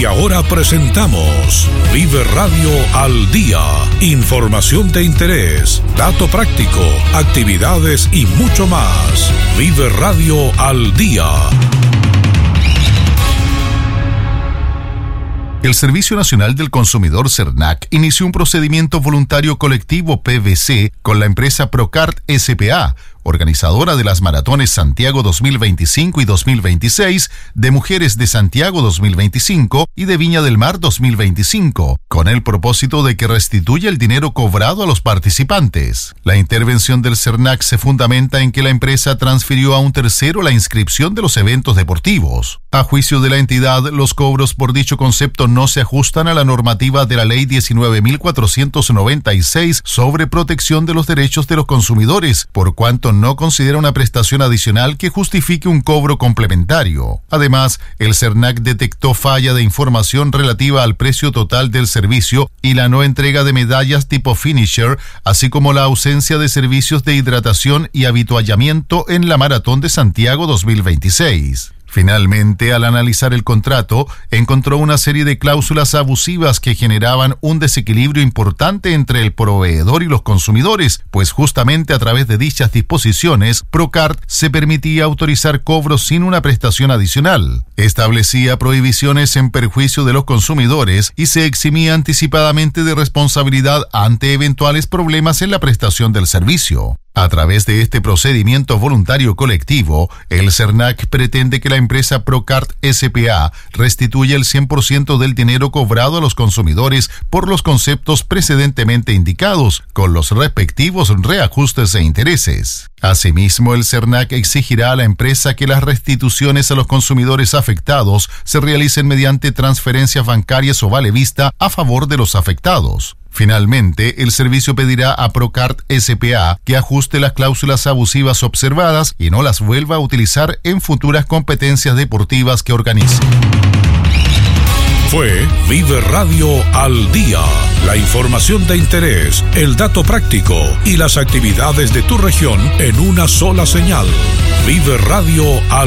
Y ahora presentamos Vive Radio al Día. Información de interés, dato práctico, actividades y mucho más. Vive Radio al Día. El Servicio Nacional del Consumidor SERNAC inició un procedimiento voluntario colectivo PVC con la empresa Procart S.p.A., organizadora de las maratones Santiago 2025 y 2026, de Mujeres de Santiago 2025 y de Viña del Mar 2025, con el propósito de que restituya el dinero cobrado a los participantes. La intervención del SERNAC se fundamenta en que la empresa transfirió a un tercero la inscripción de los eventos deportivos. A juicio de la entidad, los cobros por dicho concepto no se ajustan a la normativa de la Ley 19.496 sobre protección de los derechos de los consumidores, por cuanto no considera una prestación adicional que justifique un cobro complementario. Además, el SERNAC detectó falla de información relativa al precio total del servicio y la no entrega de medallas tipo finisher, así como la ausencia de servicios de hidratación y avituallamiento en la Maratón de Santiago 2026. Finalmente, al analizar el contrato, encontró una serie de cláusulas abusivas que generaban un desequilibrio importante entre el proveedor y los consumidores, pues justamente a través de dichas disposiciones, Procart se permitía autorizar cobros sin una prestación adicional. Establecía prohibiciones en perjuicio de los consumidores y se eximía anticipadamente de responsabilidad ante eventuales problemas en la prestación del servicio. A través de este procedimiento voluntario colectivo, el SERNAC pretende que la empresa Procart S.p.A. restituya el 100% del dinero cobrado a los consumidores por los conceptos precedentemente indicados, con los respectivos reajustes e intereses. Asimismo, el SERNAC exigirá a la empresa que las restituciones a los consumidores afectados se realicen mediante transferencias bancarias o vale vista a favor de los afectados. Finalmente, el servicio pedirá a Procart S.p.A. que ajuste las cláusulas abusivas observadas y no las vuelva a utilizar en futuras competencias deportivas que organice. Fue Vive Radio al Día. La información de interés, el dato práctico y las actividades de tu región en una sola señal. Vive Radio al